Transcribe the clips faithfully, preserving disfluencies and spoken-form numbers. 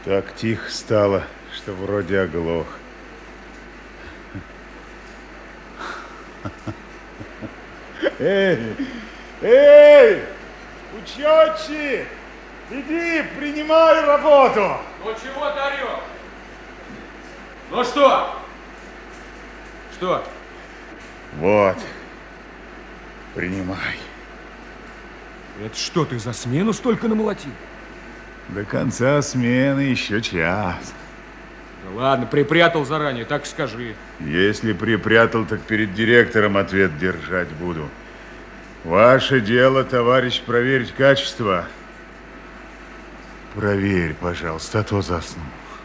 Так тихо стало, что вроде оглох. Эй, эй, учетчик, иди, принимай работу. Ну чего ты орешь? Ну что? Что? Вот, принимай. Это что ты за смену столько намолотил? До конца смены еще час. Да ладно, припрятал заранее, так скажи. Если припрятал, так перед директором ответ держать буду. Ваше дело, товарищ, проверить качество. Проверь, пожалуйста, а то заснул.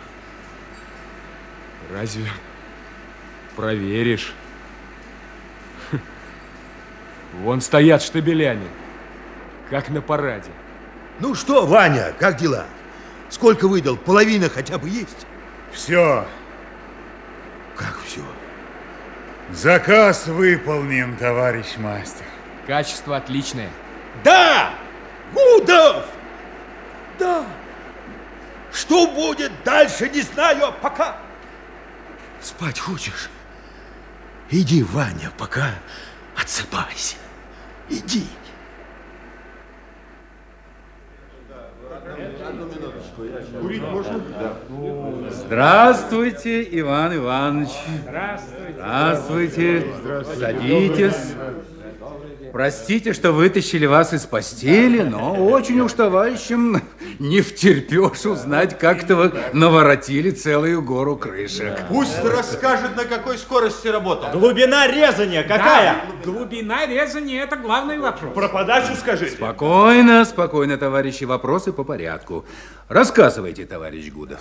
Разве проверишь? Вон стоят штабелями, как на параде. Ну что, Ваня, как дела? Сколько выдал? Половина хотя бы есть? Все. Как все? Заказ выполнен, товарищ мастер. Качество отличное. Да! Гудов! Да! Что будет дальше, не знаю, а пока... Спать хочешь? Иди, Ваня, пока отсыпайся. Иди. Здравствуйте, Иван Иванович. Здравствуйте. Здравствуйте. Садитесь. Простите, что вытащили вас из постели, но очень уж товарищам не втерпешь узнать, как-то вы наворотили целую гору крышек. Пусть расскажет, на какой скорости работал. Глубина резания какая? Да, глубина резания – это главный вопрос. Про подачу скажите. Спокойно, спокойно, товарищи, вопросы по порядку. Рассказывайте, товарищ Гудов.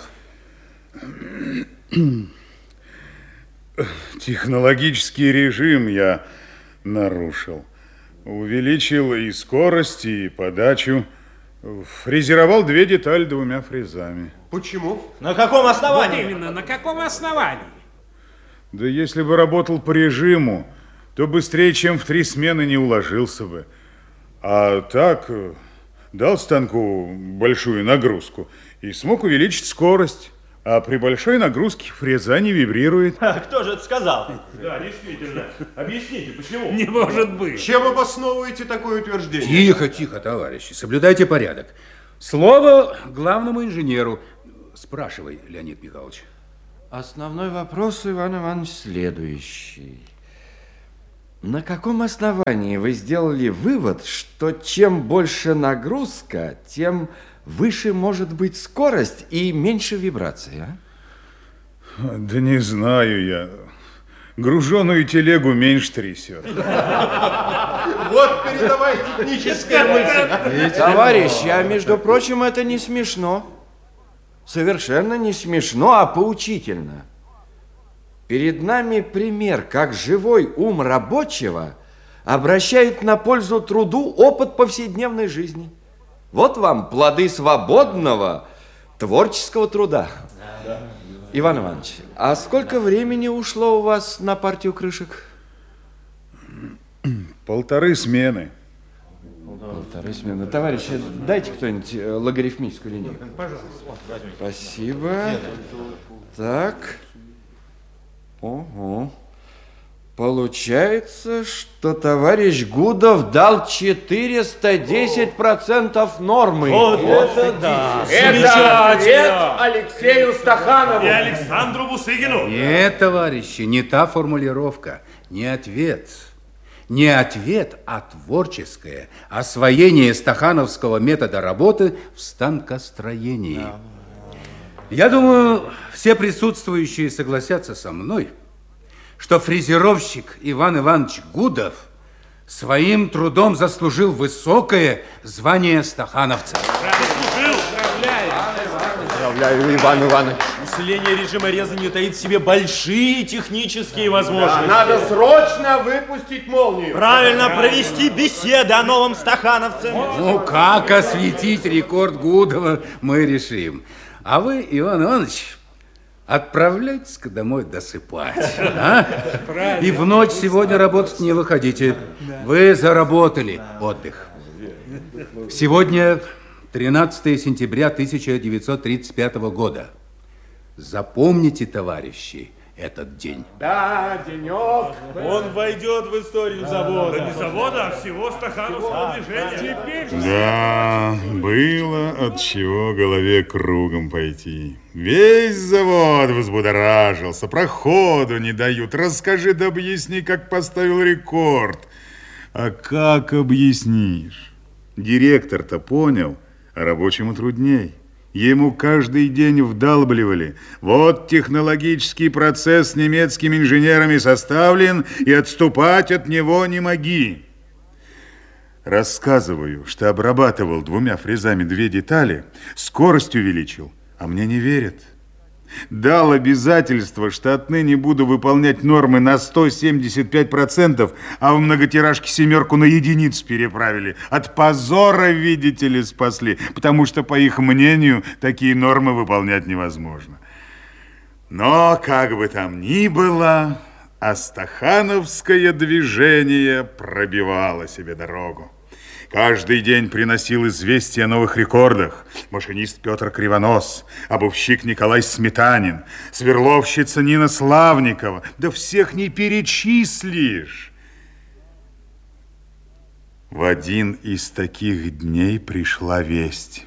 Технологический режим я нарушил. Увеличил и скорость, и подачу. Фрезеровал две детали двумя фрезами. Почему? На каком основании? Вот именно, на каком основании? Да если бы работал по режиму, то быстрее, чем в три смены, не уложился бы. А так, дал станку большую нагрузку и смог увеличить скорость. А при большой нагрузке фреза не вибрирует. А кто же это сказал? Да, действительно. Объясните, почему? Не может быть. Чем обосновываете такое утверждение? Тихо, тихо, товарищи, соблюдайте порядок. Слово главному инженеру. Спрашивай, Леонид Михайлович. Основной вопрос, Иван Иванович, следующий. На каком основании вы сделали вывод, что чем больше нагрузка, тем выше может быть скорость и меньше вибраций, а? Да не знаю я. Груженую телегу меньше трясет. Вот передавай техническая мысль. Товарищи, а между прочим, это не смешно. Совершенно не смешно, а поучительно. Перед нами пример, как живой ум рабочего обращает на пользу труду опыт повседневной жизни. Вот вам плоды свободного творческого труда. Да. Иван Иванович, а сколько времени ушло у вас на партию крышек? Полторы смены. Полторы смены. Товарищи, дайте кто-нибудь логарифмическую линейку. Пожалуйста. Спасибо. Так. Ого. Получается, что товарищ Гудов дал четыреста десять процентов нормы. Вот это да! Это ответ Алексею Стаханову. И Александру Бусыгину. Нет, товарищи, не та формулировка, не ответ. Не ответ, а творческое освоение стахановского метода работы в станкостроении. Я думаю, все присутствующие согласятся со мной, что фрезеровщик Иван Иванович Гудов своим трудом заслужил высокое звание стахановца. Заслужил. Поздравляю, Иван Иванович. Усиление режима резания таит в себе большие технические возможности. Да, надо срочно выпустить молнию. Правильно, провести беседы о новом стахановце. Ну, как осветить рекорд Гудова, мы решим. А вы, Иван Иванович, отправляйтесь-ка домой досыпать. А? И в ночь сегодня работать не выходите. Вы заработали отдых. Сегодня тринадцатое сентября тысяча девятьсот тридцать пятого года. Запомните, товарищи, этот день. Да, денек. Он войдет в историю завода. Да не завода, а всего стахановского движения. Теперь же... Да, было от чего голове кругом пойти. Весь завод взбудоражился, проходу не дают. Расскажи да объясни, как поставил рекорд. А как объяснишь? Директор-то понял, а рабочему трудней. Ему каждый день вдалбливали. Вот технологический процесс немецкими инженерами составлен, и отступать от него не моги. Рассказываю, что обрабатывал двумя фрезами две детали, скорость увеличил, а мне не верят. Дал обязательство, что отныне буду выполнять нормы на сто семьдесят пять процентов, а в многотиражке семерку на единицу переправили. От позора, видите ли, спасли, потому что, по их мнению, такие нормы выполнять невозможно. Но, как бы там ни было, астахановское движение пробивало себе дорогу. Каждый день приносил известия о новых рекордах. Машинист Петр Кривонос, обувщик Николай Сметанин, сверловщица Нина Славникова. Да всех не перечислишь. В один из таких дней пришла весть.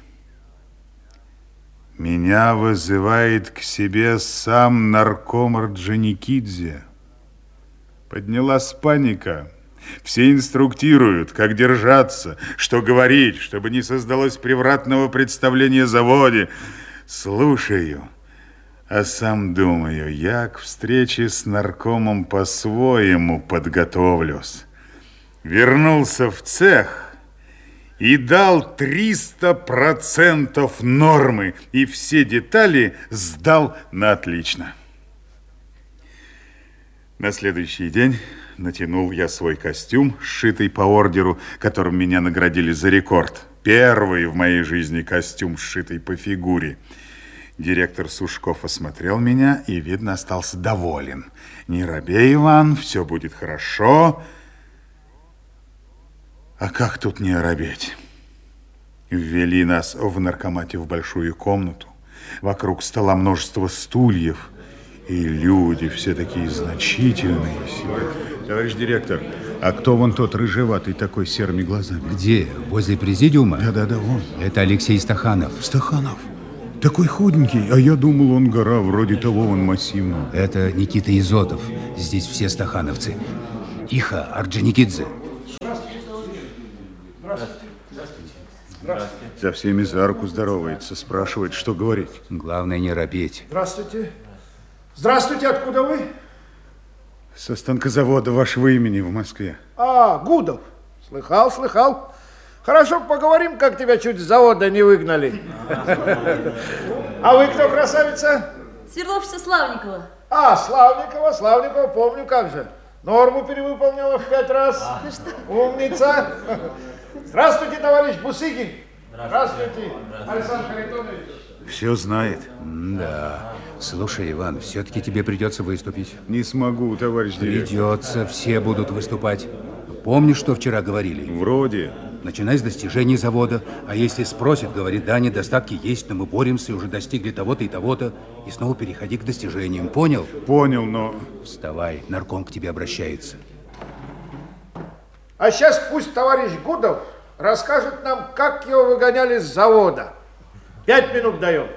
Меня вызывает к себе сам нарком Орджоникидзе. Поднялась паника. Все инструктируют, как держаться, что говорить, чтобы не создалось превратного представления о заводе. Слушаю, а сам думаю, я к встрече с наркомом по-своему подготовлюсь. Вернулся в цех и дал триста процентов нормы, и все детали сдал на отлично. На следующий день натянул я свой костюм, сшитый по ордеру, которым меня наградили за рекорд. Первый в моей жизни костюм, сшитый по фигуре. Директор Сушков осмотрел меня и, видно, остался доволен. Не робей, Иван, все будет хорошо. А как тут не робеть? Ввели нас в наркомате в большую комнату. Вокруг стола множество стульев. И люди все такие значительные сидят. Товарищ директор, а кто вон тот рыжеватый такой с серыми глазами? Где? Возле президиума? Да-да-да, вон. Это Алексей Стаханов. Стаханов? Такой худенький, а я думал, он гора, вроде того он массивный. Это Никита Изотов. Здесь все стахановцы. Тихо, Орджоникидзе. За всеми за руку здоровается, спрашивает, что говорить. Главное, не робеть. Здравствуйте. Здравствуйте, откуда вы? Со станкозавода вашего имени в Москве. А, Гудов. Слыхал, слыхал. Хорошо, поговорим, как тебя чуть с завода не выгнали. А вы кто, красавица? Сверловщица Славникова. А, Славникова, Славникова, помню, как же. Норму перевыполнила в пять раз. Умница. Здравствуйте, товарищ Бусыгин. Здравствуйте, Александр Харитонович. Все знает. Да. Слушай, Иван, все-таки тебе придется выступить. Не смогу, товарищ директор. Придется, все будут выступать. Помнишь, что вчера говорили? Вроде. Начинай с достижений завода, а если спросят, говори, да, недостатки есть, но мы боремся и уже достигли того-то и того-то, и снова переходи к достижениям. Понял? Понял, но... Вставай, нарком к тебе обращается. А сейчас пусть товарищ Гудов расскажет нам, как его выгоняли с завода. Пять минут даем.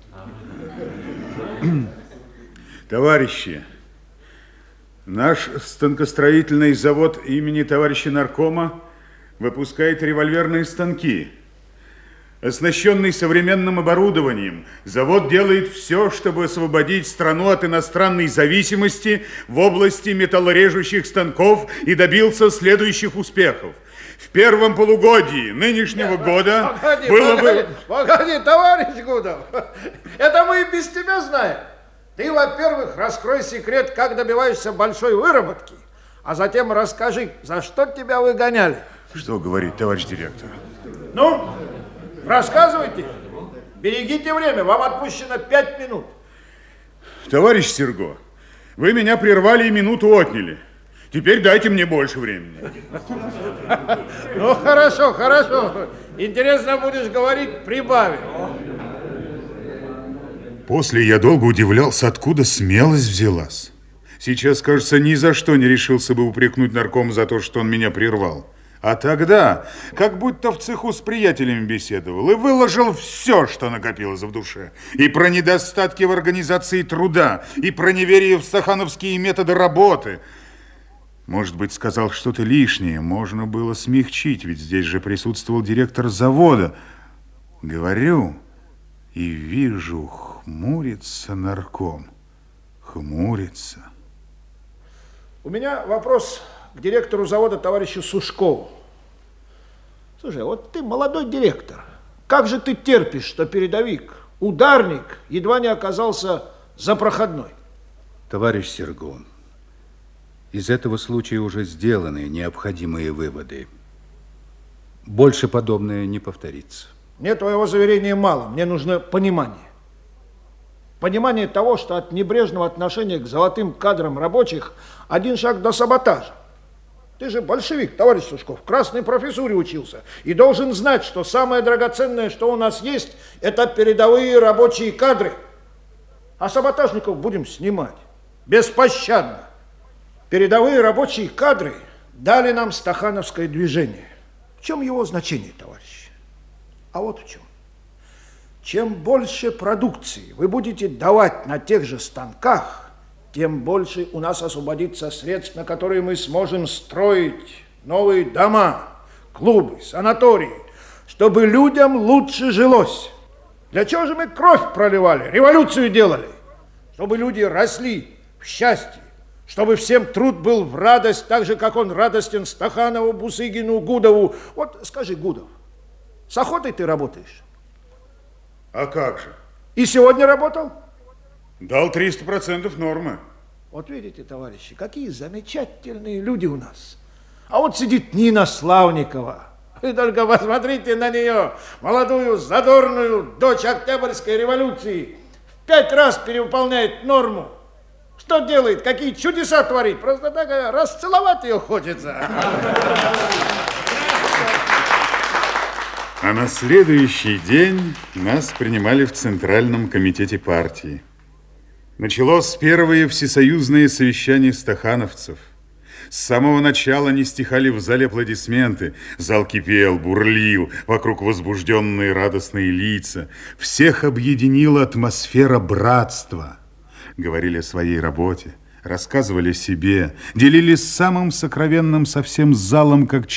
Товарищи, наш станкостроительный завод имени товарища наркома выпускает револьверные станки. Оснащенный современным оборудованием, завод делает все, чтобы освободить страну от иностранной зависимости в области металлорежущих станков и добился следующих успехов. В первом полугодии нынешнего Нет, года погоди, было погоди, бы... Погоди, товарищ Гудов, это мы и без тебя знаем. Ты, во-первых, раскрой секрет, как добиваешься большой выработки, а затем расскажи, за что тебя выгоняли. Что говорить, товарищ директор? Ну, рассказывайте. Берегите время, вам отпущено пять минут. Товарищ Серго, вы меня прервали и минуту отняли. Теперь дайте мне больше времени. Ну, хорошо, хорошо. Интересно будешь говорить, прибавим. После я долго удивлялся, откуда смелость взялась. Сейчас, кажется, ни за что не решился бы упрекнуть наркома за то, что он меня прервал. А тогда, как будто в цеху с приятелями беседовал и выложил все, что накопилось в душе. И про недостатки в организации труда, и про неверие в стахановские методы работы. Может быть, сказал что-то лишнее, можно было смягчить, ведь здесь же присутствовал директор завода. Говорю и вижу, хмурится нарком, хмурится. У меня вопрос к директору завода, товарищу Сушкову. Слушай, вот ты молодой директор. Как же ты терпишь, что передовик, ударник, едва не оказался за проходной? Товарищ Сергун, из этого случая уже сделаны необходимые выводы. Больше подобное не повторится. Мне твоего заверения мало. Мне нужно понимание. Понимание того, что от небрежного отношения к золотым кадрам рабочих один шаг до саботажа. Ты же большевик, товарищ Сушков, в красной профессуре учился. И должен знать, что самое драгоценное, что у нас есть, это передовые рабочие кадры. А саботажников будем снимать. Беспощадно. Передовые рабочие кадры дали нам стахановское движение. В чем его значение, товарищи? А вот в чем. Чем больше продукции вы будете давать на тех же станках, тем больше у нас освободится средств, на которые мы сможем строить новые дома, клубы, санатории, чтобы людям лучше жилось. Для чего же мы кровь проливали, революцию делали? Чтобы люди росли в счастье, чтобы всем труд был в радость, так же, как он радостен Стаханову, Бусыгину, Гудову. Вот скажи, Гудов, с охотой ты работаешь? А как же? И сегодня работал? Дал триста процентов нормы. Вот видите, товарищи, какие замечательные люди у нас. А вот сидит Нина Славникова. Вы только посмотрите на нее, молодую, задорную дочь Октябрьской революции. Пять раз перевыполняет норму. Что делает? Какие чудеса творит? Просто так расцеловать ее хочется. А на следующий день нас принимали в Центральном комитете партии. Началось первое всесоюзное совещание стахановцев. С самого начала не стихали в зале аплодисменты. Зал кипел, бурлил, вокруг возбужденные радостные лица. Всех объединила атмосфера братства. Говорили о своей работе, рассказывали о себе, делились самым сокровенным со всем залом, как